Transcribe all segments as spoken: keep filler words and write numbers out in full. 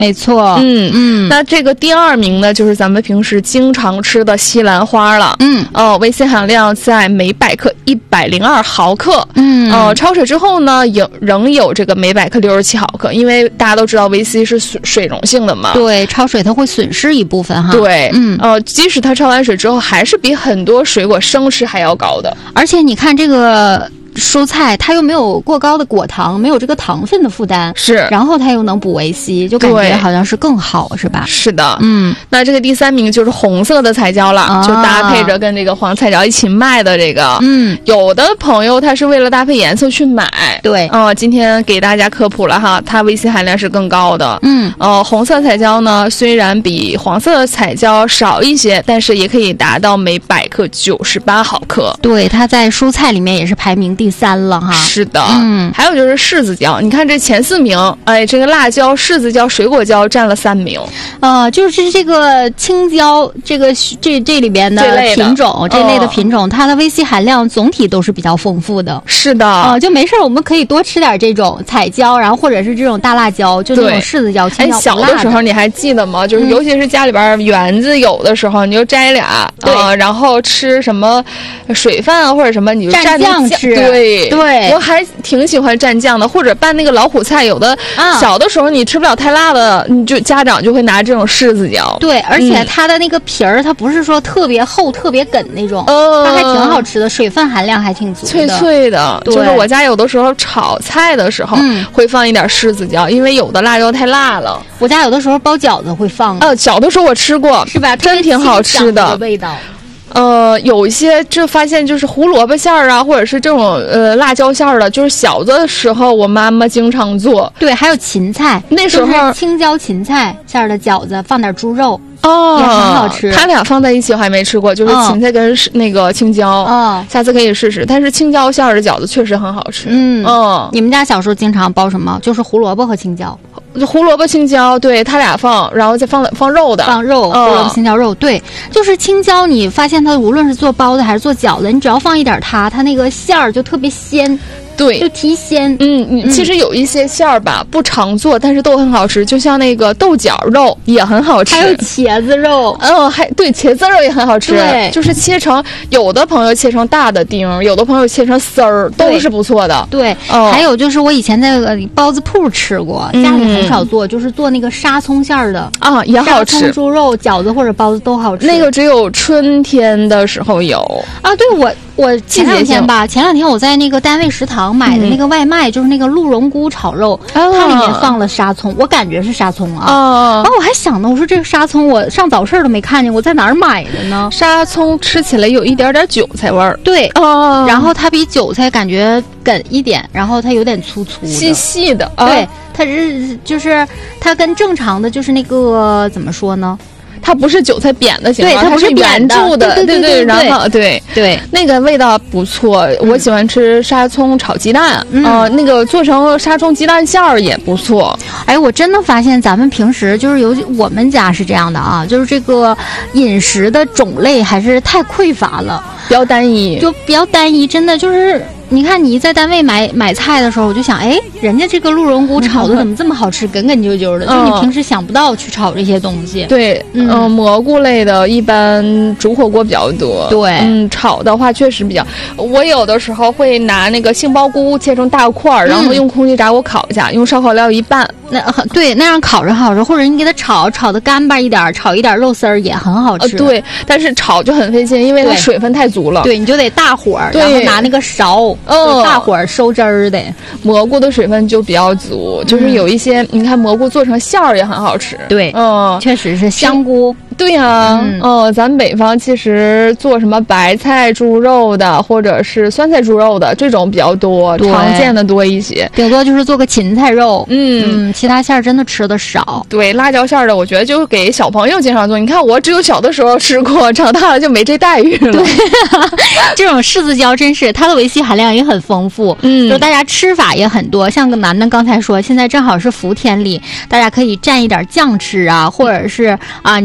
没错。 嗯嗯。那这个第二名呢，就是咱们平时经常吃的西兰花了。 嗯， 呃，维 C 含量在每百克一百零二毫克。 嗯， 呃，焯水之后呢，有仍有这个每百克六十七毫克，因为大家都知道维 C 是水水溶性的嘛。 对，焯水它会损失一部分哈。 对， 嗯， 呃，即使它焯完水之后，还是比很多水果生吃还要高的。 而且你看这个蔬菜，它又没有过高的果糖，没有这个糖分的负担， 是， 然后它又能补维 C， 就感觉好像是更好，是吧？ 是的， 嗯。 那这个第三名就是红色的彩椒了， 啊、 就搭配着跟这个黄彩椒一起卖的这个。 嗯， 有的朋友他是为了搭配颜色去买， 对， 嗯、呃，今天给大家科普了哈，它维 C 含量是更高的。 嗯， 呃，红色彩椒呢，虽然比黄色彩椒少一些，但是也可以达到每百克九十八毫克。 对，它在蔬菜里面也是排名第三了哈。 是的， 嗯， 还有就是柿子椒，你看这前四名，哎，这个辣椒、柿子椒、水果椒占了三名。 呃，就是这个青椒，这个这这里边的品种，这类的品种，哦、它的维 C 含量总体都是比较丰富的。 是的， 啊、呃，就没事我们可以多吃点这种彩椒，然后或者是这种大辣椒，就那种柿子椒、青椒。 哎，小的时候你还记得吗？就是尤其是家里边园子有的时候，你就摘俩， 对、 呃，然后吃什么水饭或者什么，你就蘸酱吃。 对对， 我还挺喜欢蘸酱的，或者拌那个老虎菜。有的、啊、小的时候你吃不了太辣的，你就家长就会拿这种柿子椒。 对，而且它的那个皮儿，它不是说特别厚、特别梗那种， 呃， 它还挺好吃的，水分含量还挺足的， 脆脆的。就是我家有的时候炒菜的时候、嗯、会放一点柿子椒，因为有的辣椒太辣了。 我家有的时候包饺子会放。 呃，小的时候我吃过， 是吧？ 真挺好吃的味道。 呃，有一些就发现就是胡萝卜馅儿啊，或者是这种呃辣椒馅儿的，就是小的时候我妈妈经常做。 对，还有芹菜， 那时候、 就是、青椒芹菜馅儿的饺子，放点猪肉。 哦， 也很好吃。 它俩放在一起我还没吃过，就是芹菜跟那个青椒。 哦， 下次可以试试。但是青椒馅儿的饺子确实很好吃。 嗯嗯， 你们家小时候经常包什么？就是胡萝卜和青椒。 胡萝卜、青椒，对，它俩放，然后再放放肉的， 放肉，胡萝卜、青椒、肉，对，就是青椒。你发现它无论是做包子还是做饺子，你只要放一点它，它那个馅儿就特别鲜。 对， 就提鲜。 嗯嗯，其实有一些馅儿吧不常做，但是都很好吃，就像那个豆角肉也很好吃， 还有茄子肉， 嗯，还对，茄子肉也很好吃。 对， 就是切成，有的朋友切成大的丁，有的朋友切成丝儿，都是不错的。 对，哦、还有就是我以前在包子铺吃过， 嗯、 家里很少做，就是做那个沙葱馅儿的啊，也好吃。 沙葱猪肉饺子或者包子都好吃。 那个只有春天的时候有啊。对，我我前两天吧，前两天我在那个单位食堂买的那个外卖，嗯、就是那个鹿茸菇炒肉， 哦、 它里面放了沙葱，我感觉是沙葱啊。 哦、 然后我还想呢，我说这个沙葱我上早市都没看见，我在哪儿买的呢？ 沙葱吃起来有一点点韭菜味儿， 对， 哦， 然后它比韭菜感觉梗一点，然后它有点粗粗的、 细细的， 哦、对，它是就是它跟正常的就是那个怎么说呢？ 它不是韭菜扁的形状， 对，它是圆柱的， 对对对，然后对对， 那个味道不错。我喜欢吃沙葱炒鸡蛋，嗯、呃，那个做成沙葱鸡蛋馅儿也不错。 哎，我真的发现咱们平时就是尤其我们家是这样的啊，就是这个饮食的种类还是太匮乏了， 比较单一， 就比较单一，真的就是。你看你在单位买买菜的时候，我就想，哎，人家这个鹿茸菇炒的怎么这么好吃，梗梗啾啾的，嗯、就你平时想不到去炒这些东西。 对，嗯、呃，蘑菇类的一般煮火锅比较多。 对， 嗯，炒的话确实比较。我有的时候会拿那个杏鲍菇切成大块儿，然后用空气炸锅烤一下，嗯、用烧烤料一拌。 那对那样烤着好吃，或者你给它炒炒的干巴一点，炒一点肉丝儿也很好吃。 呃、对，但是炒就很费劲，因为它水分太足了。 对，你就得大火，然后拿那个勺。 嗯， 大火收汁儿的。 蘑菇的水分就比较足，就是有一些，嗯、你看蘑菇做成馅儿也很好吃。 对， 嗯， 确实是香菇。 对呀、啊，嗯、哦，咱们北方其实做什么白菜猪肉的，或者是酸菜猪肉的这种比较多，常见的多一些。 顶多就是做个芹菜肉， 嗯嗯，其他馅儿真的吃的少。 对，辣椒馅儿的，我觉得就给小朋友经常做。你看，我只有小的时候吃过，长大了就没这待遇了。 对，这种柿子椒真是它的维 C 含量也很丰富， 嗯， 就大家吃法也很多。像个楠楠刚才说，现在正好是伏天里，大家可以蘸一点酱吃啊，或者是啊，你就拌个老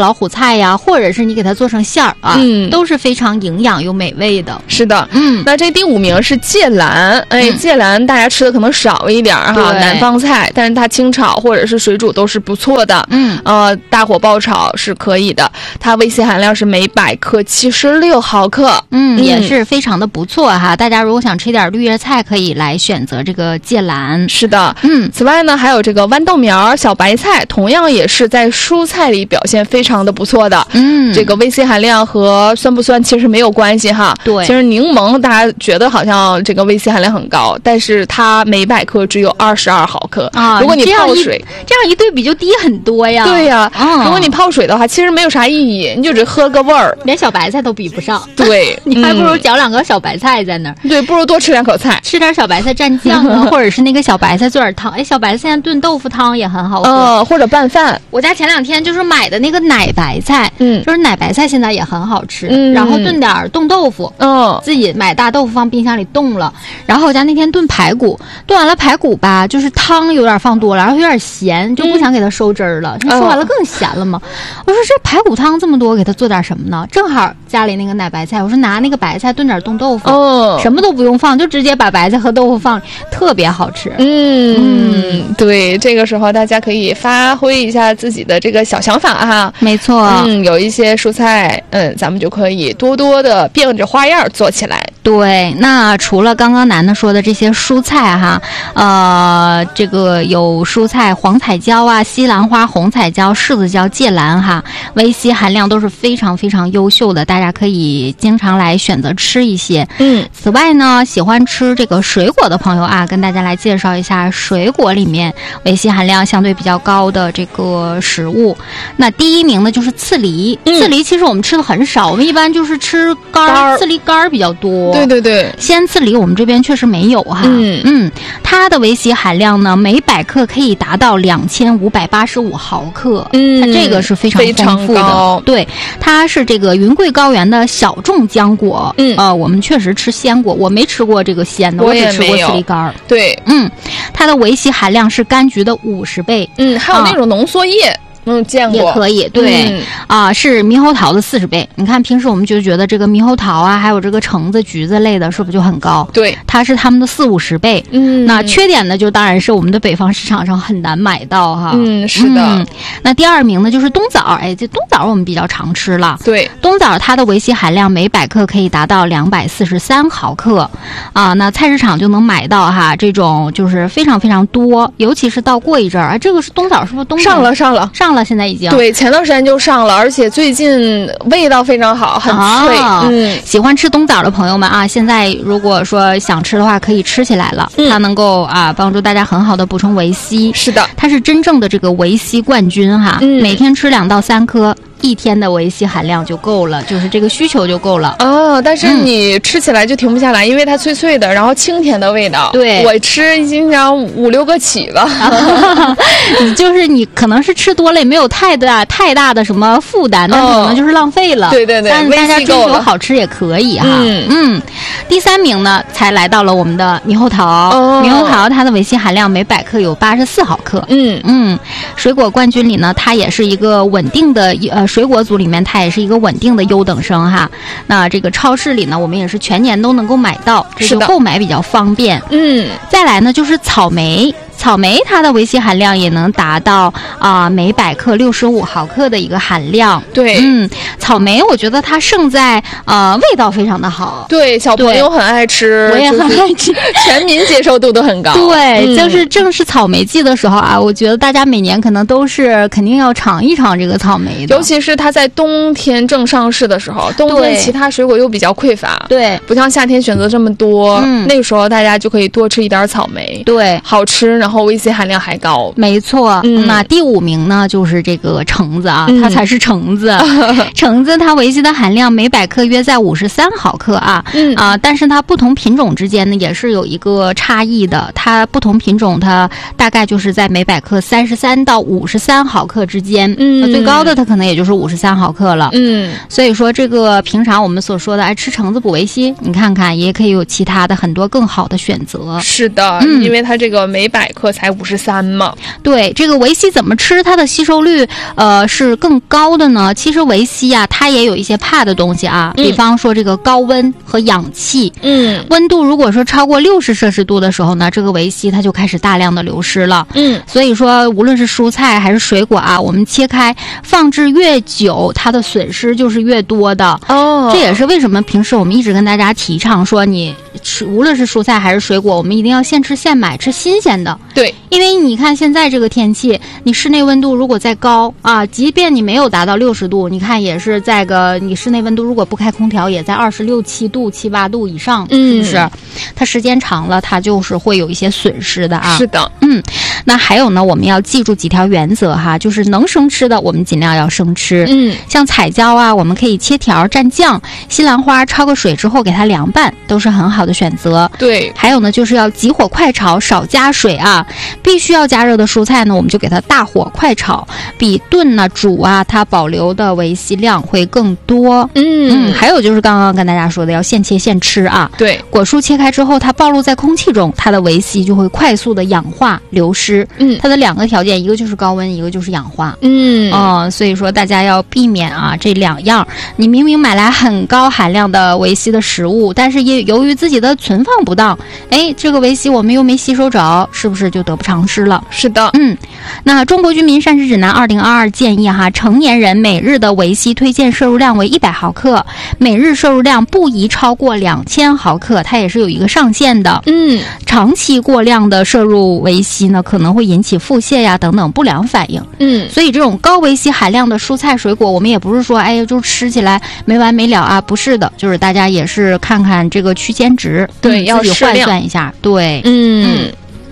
老虎菜呀，或者是你给它做成馅儿啊，嗯，都是非常营养又美味的。 是的， 嗯， 那这第五名是芥蓝，哎，芥蓝大家吃的可能少一点哈，南方菜，但是它清炒或者是水煮都是不错的， 嗯， 呃，大火爆炒是可以的。它维 C 含量是每百克七十六毫克， 嗯，也是非常的不错哈。大家如果想吃一点绿叶菜，可以来选择这个芥蓝。 是的， 嗯， 此外呢，还有这个豌豆苗、小白菜，同样也是在蔬菜里表现非常的不错的。 嗯， 这个维 C 含量和酸不酸其实没有关系哈。 对， 其实柠檬大家觉得好像这个维 C 含量很高，但是它每百克只有二十二毫克啊。 如果你泡水， 这样一对比就低很多呀。 对呀， 嗯， 如果你泡水的话，其实没有啥意义，你就只喝个味儿， 连小白菜都比不上。 对， 你还不如搅两个小白菜在那儿。 对，不如多吃两口菜， 吃点小白菜蘸酱啊，或者是那个小白菜做点汤。哎，小白菜现在炖豆腐汤也很好喝， 呃，或者拌饭。 我家前两天就是买的那个奶白菜， 嗯， 就是奶白菜现在也很好吃， 嗯， 然后炖点冻豆腐， 嗯， 自己买大豆腐放冰箱里冻了。然后我家那天炖排骨，炖完了排骨吧，就是汤有点放多了，然后有点咸，就不想给它收汁儿了。你、嗯、说完了更咸了嘛？我说这排骨汤这么多，给它做点什么呢？正好家里那个奶白菜，我说拿那个白菜炖点冻豆腐， 哦， 什么都不用放，就直接把白菜和豆腐放，特别好吃。 嗯，嗯对，这个时候大家可以发挥一下自己的这个小想法哈。 没错， 嗯，有一些蔬菜，嗯，咱们就可以多多的变着花样做起来。 对，那除了刚刚楠楠说的这些蔬菜哈，呃，这个有蔬菜黄彩椒啊、西兰花、红彩椒、柿子椒、芥蓝哈，维 C 含量都是非常非常优秀的，大家可以经常来选择吃一些。 嗯， 此外呢，喜欢吃这个水果的朋友啊，跟大家来介绍一下水果里面维 C 含量相对比较高的这个食物。那第一名呢就是刺梨， 嗯、 刺梨其实我们吃的很少，我们一般就是吃干儿，刺梨干儿比较多。 对对对， 鲜刺梨我们这边确实没有哈。 嗯嗯，它的维 C 含量呢，每百克可以达到两千五百八十五毫克。 嗯， 它这个是非常丰富的。对，它是这个云贵高原的小众浆果。 嗯， 呃，我们确实吃鲜果，我没吃过这个鲜的，我只吃过刺梨干儿。 对， 嗯，它的维 C 含量是柑橘的五十倍。 嗯，还有那种浓缩液。啊嗯，见过也可以，对， 嗯、 啊，是猕猴桃的四十倍。你看，平时我们就觉得这个猕猴桃啊，还有这个橙子、橘子类的，是不是就很高？ 对， 它是它们的四五十倍。 嗯， 那缺点呢，就当然是我们的北方市场上很难买到哈。 嗯，是的。 嗯、那第二名呢，就是冬枣。哎，这冬枣我们比较常吃了。 对， 冬枣它的维 C 含量每百克可以达到两百四十三毫克啊。那菜市场就能买到哈，这种就是非常非常多，尤其是到过一阵儿，哎，这个是冬枣，是不是冬上了上了上了？现在已经对。前段时间就上了，而且最近味道非常好，很脆。 啊、 嗯， 喜欢吃冬枣的朋友们啊，现在如果说想吃的话，可以吃起来了。 嗯、 它能够啊帮助大家很好的补充维 C。 是的， 它是真正的这个维 C 冠军哈。 嗯、 每天吃两到三颗。一天的维 C 含量就够了，就是这个需求就够了哦。但是你吃起来就停不下来，嗯、因为它脆脆的，然后清甜的味道。 对， 我吃经常五六个起了。 就是你可能是吃多了，也没有太大太大的什么负担，但可能就是浪费了。 哦、对对对， 但大家追求好吃也可以哈。 嗯嗯。第三名呢，才来到了我们的猕猴桃。 哦、 猕猴桃它的维 C 含量每百克有八十四毫克。 嗯嗯。水果冠军里呢，它也是一个稳定的呃。水果组里面，它也是一个稳定的优等生哈。那这个超市里呢，我们也是全年都能够买到，这个购买比较方便。 嗯， 再来呢，就是草莓。草莓它的维 C 含量也能达到啊、呃、每百克六十五毫克的一个含量。 对， 嗯，草莓我觉得它胜在呃味道非常的好。 对，小朋友很爱吃， 我也很爱吃， 全民接受度都很高。 对， 嗯、 就是正是草莓季的时候啊，我觉得大家每年可能都是肯定要尝一尝这个草莓的， 尤其是它在冬天正上市的时候，冬天其他水果又比较匮乏， 对， 不像夏天选择这么多。 嗯， 那个时候大家就可以多吃一点草莓， 对， 好吃。然后维 C 含量还高， 没错。 嗯、 那第五名呢，就是这个橙子啊， 嗯、 它才是橙子。橙子它维 C 的含量每百克约在五十三毫克啊， 嗯啊，但是它不同品种之间呢也是有一个差异的。它不同品种它大概就是在每百克三十三到五十三毫克之间， 嗯， 最高的它可能也就是五十三毫克了， 嗯。 所以说这个平常我们所说的哎吃橙子补维 C，你看看也可以有其他的很多更好的选择。 是的， 嗯、 因为它这个每百克才五十三嘛。 对，这个维 C 怎么吃，它的吸收率呃是更高的呢？其实维 C 啊，它也有一些怕的东西啊，比方说这个高温和氧气。嗯，温度如果说超过六十摄氏度的时候呢，这个维 C 它就开始大量的流失了。嗯，所以说无论是蔬菜还是水果啊，我们切开放置越久，它的损失就是越多的。哦，这也是为什么平时我们一直跟大家提倡说，你吃无论是蔬菜还是水果，我们一定要现吃现买，吃新鲜的。 对， 因为你看现在这个天气，你室内温度如果再高啊，即便你没有达到六十度，你看也是在个你室内温度如果不开空调，也在二十六七度、七八度以上，嗯，是不是？它时间长了，它就是会有一些损失的啊。 是的， 嗯，那还有呢，我们要记住几条原则哈，就是能生吃的，我们尽量要生吃。嗯，像彩椒啊，我们可以切条蘸酱；西兰花焯个水之后给它凉拌，都是很好的选择。 对， 还有呢，就是要急火快炒，少加水啊。必须要加热的蔬菜呢，我们就给它大火快炒，比炖呢、煮啊，它保留的维 C 量会更多。嗯嗯，还有就是刚刚跟大家说的，要现切现吃啊。 对， 果蔬切开之后，它暴露在空气中，它的维 C 就会快速的氧化流失。嗯，它的两个条件，一个就是高温，一个就是氧化。嗯哦、呃，所以说大家要避免啊这两样。你明明买来很高含量的维 C 的食物，但是也由于自己的存放不当，哎，这个维 C 我们又没吸收着，是不是就得不偿失了？ 是的， 嗯，那中国居民膳食指南二零二二建议哈，成年人每日的维 C 推荐摄入量为一百毫克，每日摄入量不宜超过两千毫克，它也是有一个上限的。嗯，长期过量的摄入维 C 呢，可能会引起腹泻呀等等不良反应。嗯，所以这种高维 C 含量的蔬菜水果，我们也不是说哎呀就吃起来没完没了啊，不是的，就是大家也是看看这个区间值， 对， 嗯、自己换算一下。对， 嗯。